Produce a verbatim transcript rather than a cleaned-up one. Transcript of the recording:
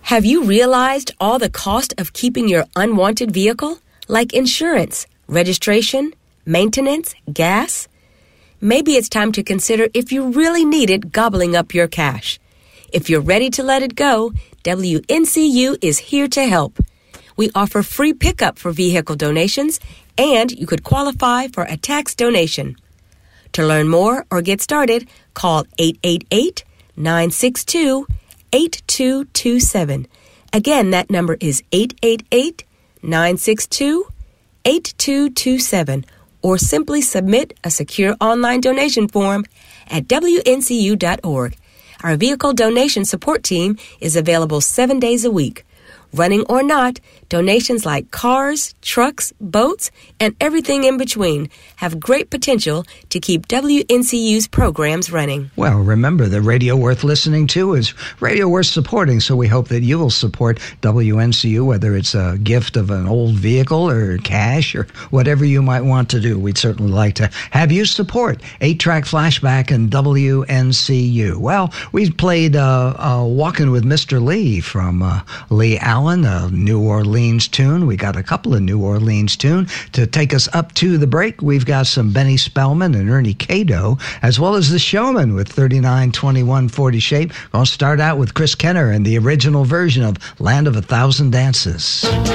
Have you realized all the cost of keeping your unwanted vehicle, like insurance, registration, maintenance, gas? Maybe it's time to consider if you really need it gobbling up your cash. If you're ready to let it go, W N C U is here to help. We offer free pickup for vehicle donations, and you could qualify for a tax donation. To learn more or get started, call eight eight eight, nine six two, eight two two seven. Again, that number is eight eight eight, nine six two, eight two two seven, or simply submit a secure online donation form at W N C U dot org. Our vehicle donation support team is available seven days a week. Running or not, donations like cars, trucks, boats, and everything in between have great potential to keep W N C U's programs running. Well, remember, the radio worth listening to is radio worth supporting, so we hope that you will support W N C U, whether it's a gift of an old vehicle or cash or whatever you might want to do. We'd certainly like to have you support eight-track Flashback and W N C U. Well, we played uh, uh, Walking with Mister Lee from uh, Lee Allen, a New Orleans tune. We got a couple of New Orleans tunes to take us up to the break. We've got some Benny Spellman and Ernie Cato, as well as the Showman with thirty-nine twenty-one forty Shape. I'll start out with Chris Kenner and the original version of Land of a Thousand Dances.